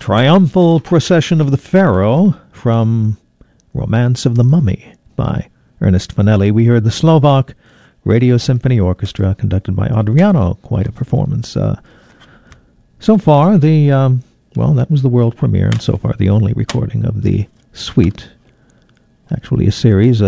Triumphal Procession of the Pharaoh from Romance of the Mummy by Ernest Fanelli. We heard the Slovak Radio Symphony Orchestra conducted by Adriano. Quite a performance. So far, that was the world premiere, and so far the only recording of the suite. Actually a series.